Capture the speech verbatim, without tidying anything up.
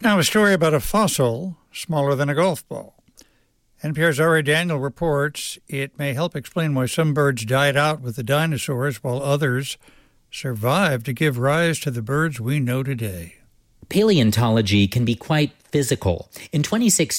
Now, a story about a fossil smaller than a golf ball. N P R's Ari Daniel reports it may help explain why some birds died out with the dinosaurs while others survived to give rise to the birds we know today. Paleontology can be quite physical. In twenty sixteen,